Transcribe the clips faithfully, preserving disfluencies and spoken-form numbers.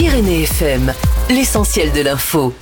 Pyrénées F M, l'essentiel de l'info.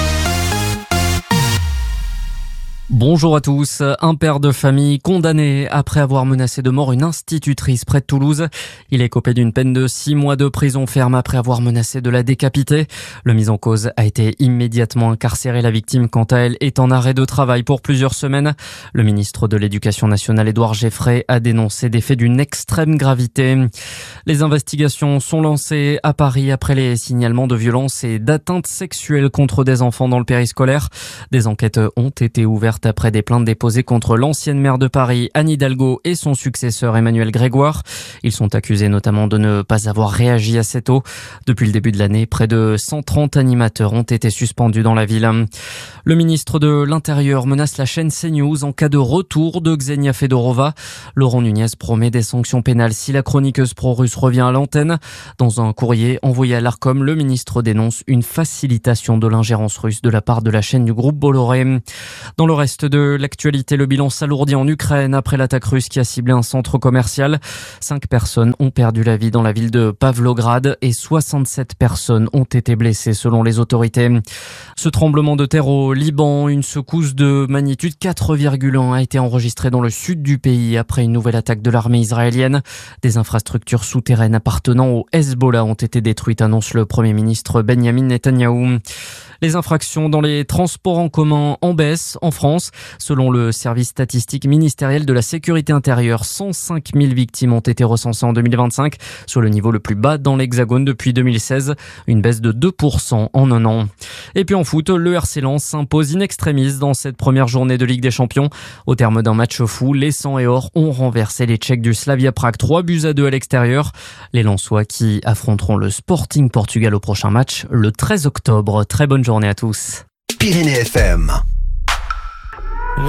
Bonjour à tous. Un père de famille condamné après avoir menacé de mort une institutrice près de Toulouse. Il est copé d'une peine de six mois de prison ferme après avoir menacé de la décapiter. Le mis en cause a été immédiatement incarcéré. La victime, quant à elle, est en arrêt de travail pour plusieurs semaines. Le ministre de l'Éducation nationale, Édouard Geoffrey, a dénoncé des faits d'une extrême gravité. Les investigations sont lancées à Paris après les signalements de violences et d'atteintes sexuelles contre des enfants dans le périscolaire. Des enquêtes ont été ouvertes après des plaintes déposées contre l'ancienne maire de Paris, Anne Hidalgo, et son successeur Emmanuel Grégoire. Ils sont accusés notamment de ne pas avoir réagi assez tôt. Depuis le début de l'année, près de cent trente animateurs ont été suspendus dans la ville. Le ministre de l'Intérieur menace la chaîne CNews en cas de retour de Ksenia Fedorova. Laurent Nunez promet des sanctions pénales si la chroniqueuse pro-russe revient à l'antenne. Dans un courrier envoyé à l'Arcom, le ministre dénonce une facilitation de l'ingérence russe de la part de la chaîne du groupe Bolloré. Dans le reste de l'actualité, le bilan s'alourdit en Ukraine après l'attaque russe qui a ciblé un centre commercial. Cinq personnes ont perdu la vie dans la ville de Pavlograd et soixante-sept personnes ont été blessées selon les autorités. Ce tremblement de terre au Liban, une secousse de magnitude quatre virgule un a été enregistrée dans le sud du pays après une nouvelle attaque de l'armée israélienne. Des infrastructures souterraines appartenant au Hezbollah ont été détruites, annonce le Premier ministre Benjamin Netanyahou. Les infractions dans les transports en commun en baisse en France. Selon le service statistique ministériel de la sécurité intérieure, cent cinq mille victimes ont été recensées en deux mille vingt-cinq, sur le niveau le plus bas dans l'Hexagone depuis deux mille seize, une baisse de deux pour cent en un an. Et puis en foot, le R C Lens s'impose in extremis dans cette première journée de Ligue des Champions. Au terme d'un match fou, les Sang et Or ont renversé les Tchèques du Slavia Prague trois buts à deux à l'extérieur. Les Lensois qui affronteront le Sporting Portugal au prochain match le treize octobre. Très bonne journée à tous. Pyrénées F M.